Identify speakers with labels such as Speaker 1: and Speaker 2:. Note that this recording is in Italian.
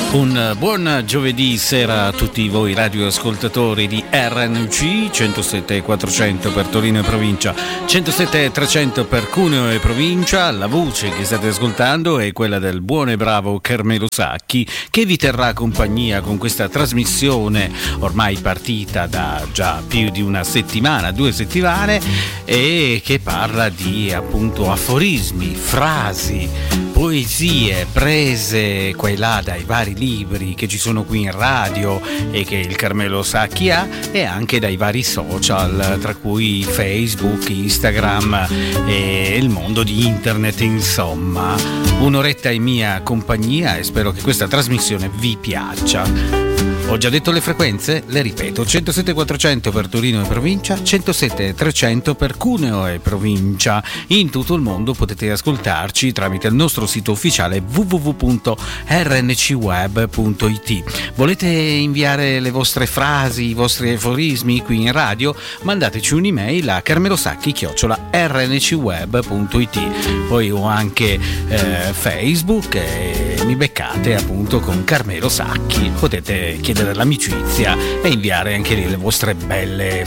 Speaker 1: Un buon giovedì sera a tutti voi radioascoltatori di RNC 107.400 per Torino e provincia, 107.300 per Cuneo e provincia. La voce che state ascoltando è quella del buon e bravo Carmelo Sacchi, che vi terrà compagnia con questa trasmissione ormai partita da già più di una settimana, 2 settimane, e che parla di appunto aforismi, frasi, poesie prese qua e là dai vari libri che ci sono qui in radio e che il Carmelo Sacchi ha, e anche dai vari social, tra cui Facebook, Instagram e il mondo di internet. Insomma, un'oretta in mia compagnia e spero che questa trasmissione vi piaccia. Ho già detto le frequenze? Le ripeto: 107.400 per Torino e provincia, 107.300 per Cuneo e provincia. In tutto il mondo potete ascoltarci tramite il nostro sito ufficiale www.rncweb.it. Volete inviare le vostre frasi, i vostri aforismi qui in radio? Mandateci un'email a carmelosacchi@rncweb.it. Poi ho anche Facebook e mi beccate appunto con Carmelo Sacchi. Potete chiedere l'amicizia e inviare anche lì le vostre belle